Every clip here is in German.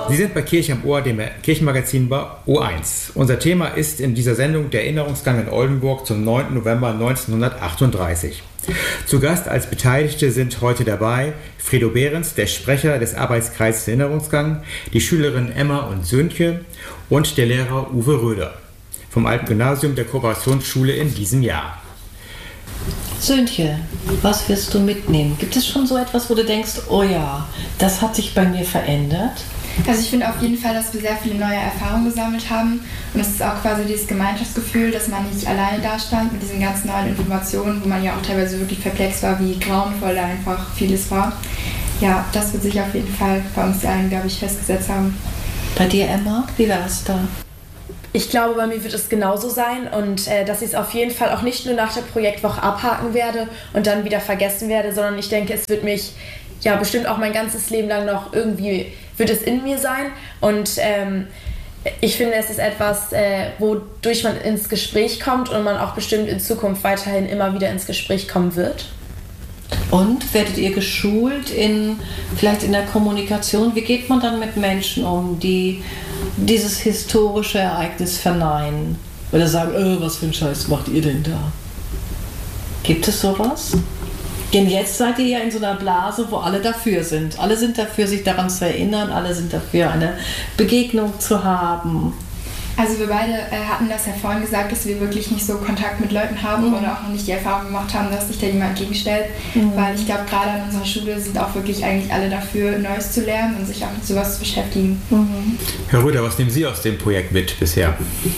Sie sind bei Kirche am Ohr, dem Kirchenmagazin bei O1. Unser Thema ist in dieser Sendung der Erinnerungsgang in Oldenburg zum 9. November 1938. Zu Gast als Beteiligte sind heute dabei Fredo Behrens, der Sprecher des Arbeitskreises Erinnerungsgang, die Schülerinnen Emma und Sönke und der Lehrer Uwe Röder vom Alten Gymnasium der Kooperationsschule in diesem Jahr. Sönke, was wirst du mitnehmen? Gibt es schon so etwas, wo du denkst, oh ja, das hat sich bei mir verändert? Also ich finde auf jeden Fall, dass wir sehr viele neue Erfahrungen gesammelt haben und es ist auch quasi dieses Gemeinschaftsgefühl, dass man nicht alleine dastand mit diesen ganzen neuen Informationen, wo man ja auch teilweise wirklich perplex war, wie grauenvoll da einfach vieles war. Ja, das wird sich auf jeden Fall bei uns allen, glaube ich, festgesetzt haben. Bei dir, Emma, wie war es da? Ich glaube, bei mir wird es genauso sein und dass ich es auf jeden Fall auch nicht nur nach der Projektwoche abhaken werde und dann wieder vergessen werde, sondern ich denke, es wird mich ja bestimmt auch mein ganzes Leben lang noch irgendwie, wird es in mir sein und ich finde, es ist etwas, wodurch man ins Gespräch kommt und man auch bestimmt in Zukunft weiterhin immer wieder ins Gespräch kommen wird. Und werdet ihr geschult vielleicht in der Kommunikation? Wie geht man dann mit Menschen um, die dieses historische Ereignis verneinen? Oder sagen, was für ein Scheiß macht ihr denn da? Gibt es sowas? Denn jetzt seid ihr ja in so einer Blase, wo alle dafür sind. Alle sind dafür, sich daran zu erinnern. Alle sind dafür, eine Begegnung zu haben. Also wir beide hatten das ja vorhin gesagt, dass wir wirklich nicht so Kontakt mit Leuten haben oder auch noch nicht die Erfahrung gemacht haben, dass sich da jemand entgegenstellt. Weil ich glaube, gerade an unserer Schule sind auch wirklich eigentlich alle dafür, Neues zu lernen und sich auch mit sowas zu beschäftigen. Herr Röder, was nehmen Sie aus dem Projekt mit bisher?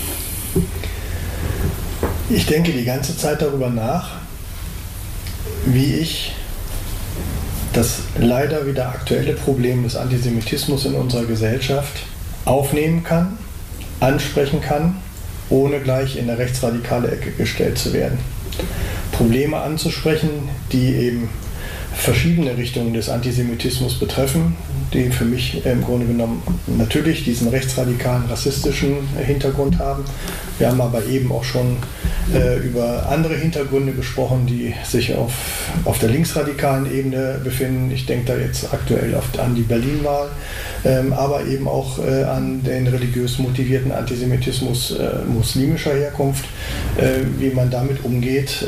Ich denke die ganze Zeit darüber nach, wie ich das leider wieder aktuelle Problem des Antisemitismus in unserer Gesellschaft aufnehmen kann, ansprechen kann, ohne gleich in eine rechtsradikale Ecke gestellt zu werden. Probleme anzusprechen, die eben verschiedene Richtungen des Antisemitismus betreffen, die für mich im Grunde genommen natürlich diesen rechtsradikalen, rassistischen Hintergrund haben. Wir haben aber eben auch schon über andere Hintergründe gesprochen, die sich auf der linksradikalen Ebene befinden. Ich denke da jetzt aktuell an die Berlin-Wahl, aber eben auch an den religiös motivierten Antisemitismus muslimischer Herkunft, wie man damit umgeht,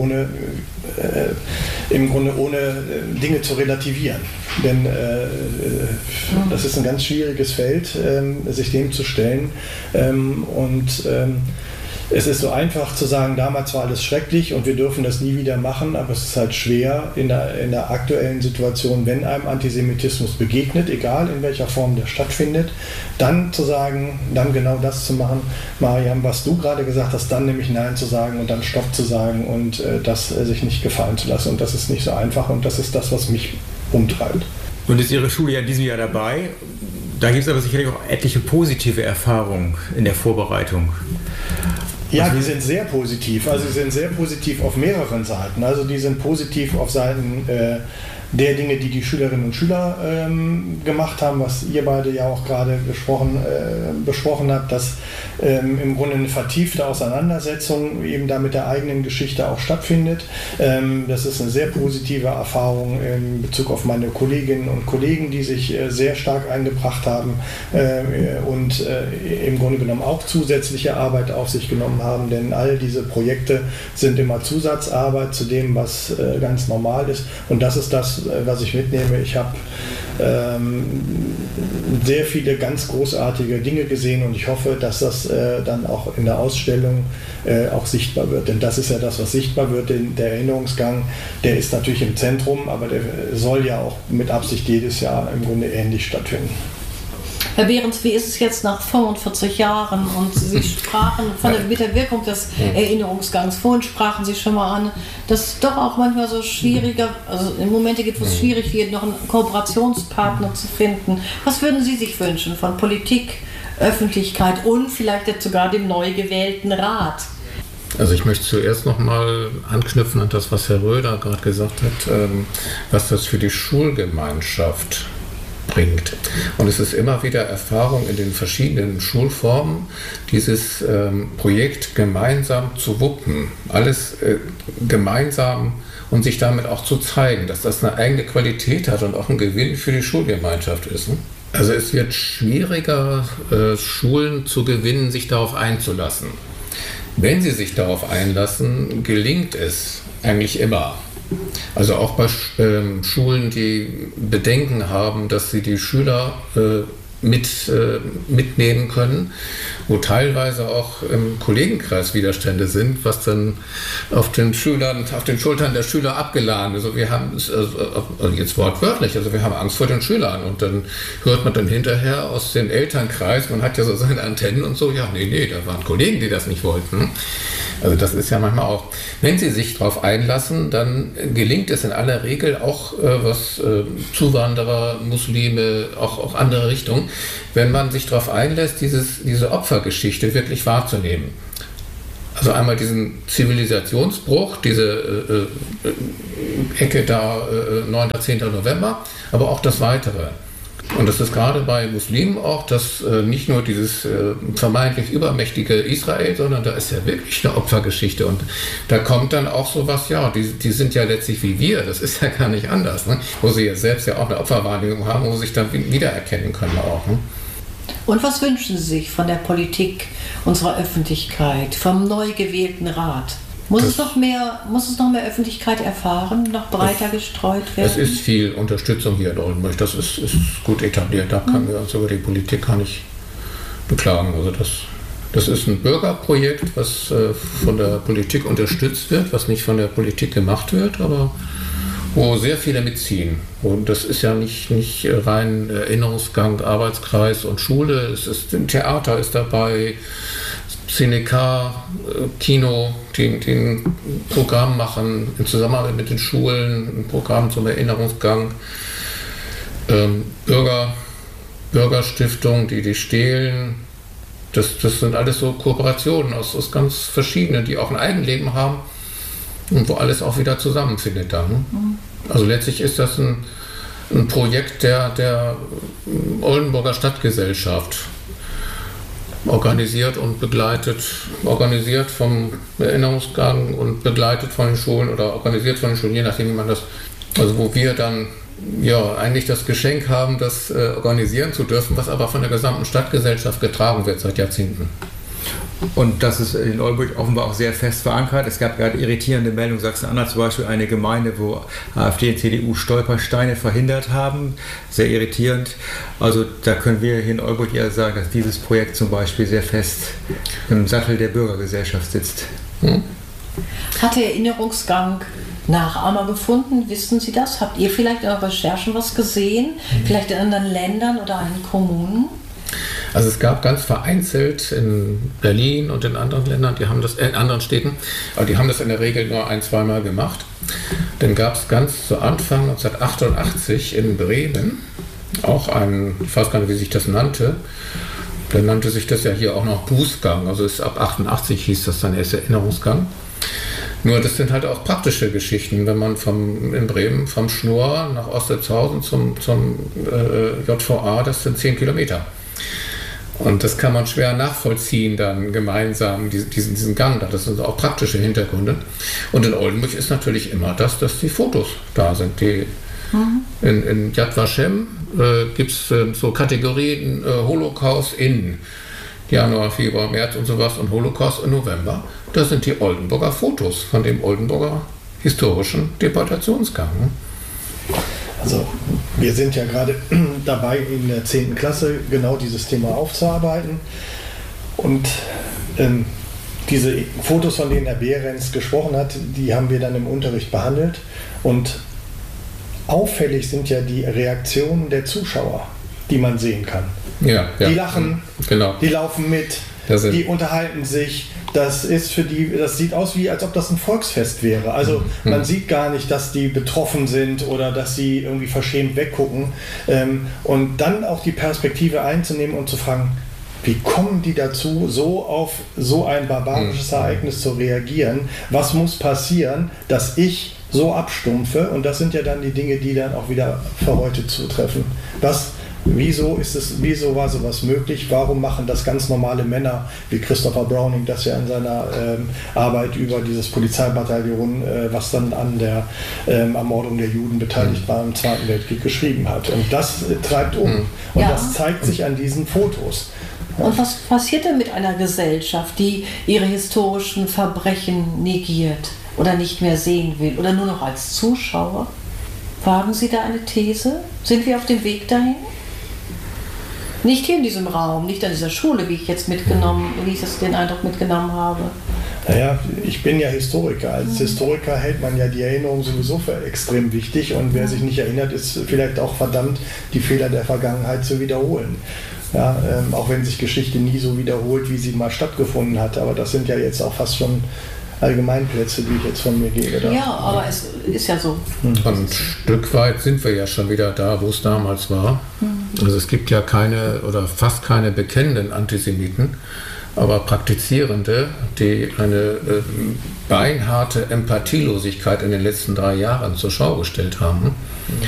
im Grunde ohne Dinge zu relativieren. Denn das ist ein ganz schwieriges Feld, sich dem zu stellen. Es ist so einfach zu sagen, damals war alles schrecklich und wir dürfen das nie wieder machen, aber es ist halt schwer in der aktuellen Situation, wenn einem Antisemitismus begegnet, egal in welcher Form der stattfindet, dann zu sagen, dann genau das zu machen, Mariam, was du gerade gesagt hast, dann nämlich Nein zu sagen und dann Stopp zu sagen und das sich nicht gefallen zu lassen. Und das ist nicht so einfach und das ist das, was mich umtreibt. Nun ist Ihre Schule ja in diesem Jahr dabei. Da gibt es aber sicherlich auch etliche positive Erfahrungen in der Vorbereitung. Ja, die sind sehr positiv. Also sie sind sehr positiv auf mehreren Seiten. Also die sind positiv auf Seiten der Dinge, die die Schülerinnen und Schüler gemacht haben, was ihr beide ja auch gerade besprochen habt, dass im Grunde eine vertiefte Auseinandersetzung eben da mit der eigenen Geschichte auch stattfindet. Das ist eine sehr positive Erfahrung in Bezug auf meine Kolleginnen und Kollegen, die sich sehr stark eingebracht haben und im Grunde genommen auch zusätzliche Arbeit auf sich genommen haben, denn all diese Projekte sind immer Zusatzarbeit zu dem, was ganz normal ist, und das ist das, was ich mitnehme. Ich habe sehr viele ganz großartige Dinge gesehen und ich hoffe, dass das dann auch in der Ausstellung auch sichtbar wird. Denn das ist ja das, was sichtbar wird. Der Erinnerungsgang, der ist natürlich im Zentrum, aber der soll ja auch mit Absicht jedes Jahr im Grunde ähnlich stattfinden. Herr Behrens, wie ist es jetzt nach 45 Jahren? Und Sie sprachen mit der Wirkung des Erinnerungsgangs. Vorhin sprachen Sie schon mal an, dass es doch auch manchmal so schwieriger, also in Momente gibt, wo es schwierig wird, noch einen Kooperationspartner zu finden. Was würden Sie sich wünschen von Politik, Öffentlichkeit und vielleicht jetzt sogar dem neu gewählten Rat? Also ich möchte zuerst nochmal anknüpfen an das, was Herr Röder gerade gesagt hat, was das für die Schulgemeinschaft bringt. Und es ist immer wieder Erfahrung in den verschiedenen Schulformen, dieses Projekt gemeinsam zu wuppen, alles gemeinsam und sich damit auch zu zeigen, dass das eine eigene Qualität hat und auch ein Gewinn für die Schulgemeinschaft ist. Ne? Also es wird schwieriger, Schulen zu gewinnen, sich darauf einzulassen. Wenn sie sich darauf einlassen, gelingt es eigentlich immer. Also auch bei Schulen, die Bedenken haben, dass sie die Schüler mitnehmen können, wo teilweise auch im Kollegenkreis Widerstände sind, was dann auf den Schultern der Schüler abgeladen ist. Also wir haben also jetzt wortwörtlich, also wir haben Angst vor den Schülern und dann hört man dann hinterher aus dem Elternkreis, man hat ja so seine Antennen und so, ja, nee, da waren Kollegen, die das nicht wollten. Also das ist ja manchmal auch, wenn sie sich darauf einlassen, dann gelingt es in aller Regel auch, was Zuwanderer, Muslime, auch andere Richtungen, wenn man sich darauf einlässt, diese Opfergeschichte wirklich wahrzunehmen. Also einmal diesen Zivilisationsbruch, diese Ecke da 9. 10. November, aber auch das Weitere. Und das ist gerade bei Muslimen auch, dass nicht nur dieses vermeintlich übermächtige Israel, sondern da ist ja wirklich eine Opfergeschichte. Und da kommt dann auch sowas, ja, die sind ja letztlich wie wir, das ist ja gar nicht anders, ne? Wo sie jetzt selbst ja auch eine Opferwahrnehmung haben, wo sie sich dann wiedererkennen können auch. Ne? Und was wünschen Sie sich von der Politik, unserer Öffentlichkeit, vom neu gewählten Rat? Muss es noch mehr Öffentlichkeit erfahren, noch breiter gestreut werden? Es ist viel Unterstützung hier in Oldenburg, das ist gut etabliert, da können wir uns über die Politik gar nicht beklagen. Also das ist ein Bürgerprojekt, was von der Politik unterstützt wird, was nicht von der Politik gemacht wird, aber wo sehr viele mitziehen. Und das ist ja nicht rein Erinnerungsgang, Arbeitskreis und Schule, ein Theater ist dabei, Cineka, Kino, die ein Programm machen, in Zusammenarbeit mit den Schulen, ein Programm zum Erinnerungsgang, Bürgerstiftung, die stehlen. Das sind alles so Kooperationen aus ganz verschiedenen, die auch ein Eigenleben haben und wo alles auch wieder zusammenfindet dann. Ne? Also letztlich ist das ein Projekt der Oldenburger Stadtgesellschaft. Organisiert vom Erinnerungsgang und begleitet von den Schulen oder organisiert von den Schulen, je nachdem wie man das, also wo wir dann ja eigentlich das Geschenk haben, das organisieren zu dürfen, was aber von der gesamten Stadtgesellschaft getragen wird seit Jahrzehnten. Und das ist in Oldenburg offenbar auch sehr fest verankert. Es gab gerade irritierende Meldungen, Sachsen-Anhalt zum Beispiel, eine Gemeinde, wo AfD und CDU Stolpersteine verhindert haben. Sehr irritierend. Also da können wir hier in Oldenburg eher sagen, dass dieses Projekt zum Beispiel sehr fest im Sattel der Bürgergesellschaft sitzt. Hat der Erinnerungsgang Nachahmer gefunden? Wissen Sie das? Habt ihr vielleicht in euren Recherchen was gesehen? Vielleicht in anderen Ländern oder in Kommunen? Also es gab ganz vereinzelt in Berlin und in anderen Ländern, die haben das in anderen Städten, aber die haben das in der Regel nur 1-2 Mal gemacht. Dann gab es ganz zu Anfang 1988 in Bremen auch einen, ich weiß gar nicht, wie sich das nannte, dann nannte sich das ja hier auch noch Bußgang, also ist ab 88 hieß das dann erst Erinnerungsgang. Nur das sind halt auch praktische Geschichten, wenn man in Bremen vom Schnurr nach Ostertshausen zum JVA, das sind 10 Kilometer. Und das kann man schwer nachvollziehen dann gemeinsam, diesen Gang da. Das sind auch praktische Hintergründe. Und in Oldenburg ist natürlich immer dass die Fotos da sind. In Yad Vashem gibt es so Kategorien Holocaust in Januar, Februar, März und sowas und Holocaust im November. Das sind die Oldenburger Fotos von dem Oldenburger historischen Deportationsgang. Also wir sind ja gerade dabei, in der 10. Klasse genau dieses Thema aufzuarbeiten. Und diese Fotos, von denen Herr Behrens gesprochen hat, die haben wir dann im Unterricht behandelt. Und auffällig sind ja die Reaktionen der Zuschauer, die man sehen kann. Ja. Die lachen, genau. Die laufen mit, die unterhalten sich. Das ist für die, das sieht aus wie, als ob das ein Volksfest wäre. Also man sieht gar nicht, dass die betroffen sind oder dass sie irgendwie verschämt weggucken. Und dann auch die Perspektive einzunehmen und zu fragen, wie kommen die dazu, so auf so ein barbarisches Ereignis zu reagieren? Was muss passieren, dass ich so abstumpfe? Und das sind ja dann die Dinge, die dann auch wieder für heute zutreffen. Was Wieso war sowas möglich? Warum machen das ganz normale Männer, wie Christopher Browning das ja in seiner Arbeit über dieses Polizeibataillon, was dann an der Ermordung der Juden beteiligt war im Zweiten Weltkrieg, geschrieben hat? Und das treibt um. Und das zeigt sich an diesen Fotos. Und was passiert denn mit einer Gesellschaft, die ihre historischen Verbrechen negiert oder nicht mehr sehen will oder nur noch als Zuschauer? Wagen Sie da eine These? Sind wir auf dem Weg dahin? Nicht hier in diesem Raum, nicht an dieser Schule, wie ich jetzt den Eindruck mitgenommen habe. Naja, ich bin ja Historiker. Als Historiker hält man ja die Erinnerung sowieso für extrem wichtig und wer sich nicht erinnert, ist vielleicht auch verdammt, die Fehler der Vergangenheit zu wiederholen. Ja, auch wenn sich Geschichte nie so wiederholt, wie sie mal stattgefunden hat. Aber das sind ja jetzt auch fast schon Allgemeinplätze, die ich jetzt von mir gebe. Ja, aber es ist ja so. Und ein Stück weit sind wir ja schon wieder da, wo es damals war. Also es gibt ja keine oder fast keine bekennenden Antisemiten, aber Praktizierende, die eine beinharte Empathielosigkeit in den letzten 3 Jahren zur Schau gestellt haben.